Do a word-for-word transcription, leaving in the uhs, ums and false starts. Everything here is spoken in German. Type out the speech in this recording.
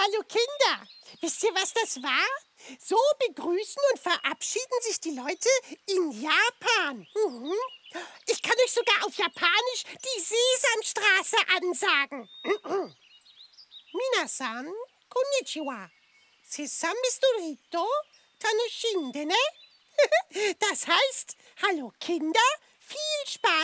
Hallo Kinder, wisst ihr, was das war? So begrüßen und verabschieden sich die Leute in Japan. Mhm. Ich kann euch sogar auf Japanisch die Sesamstraße ansagen. Minasan, konnichiwa. Sesam misturito tanoshinde ne? Das heißt, hallo Kinder, viel Spaß